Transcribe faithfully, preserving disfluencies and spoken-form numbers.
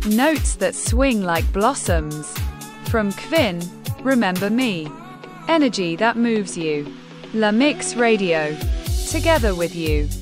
Notes that swing like blossoms. From Kvin, Remember Me. Energy that moves you. La Mix Radio. Together with you.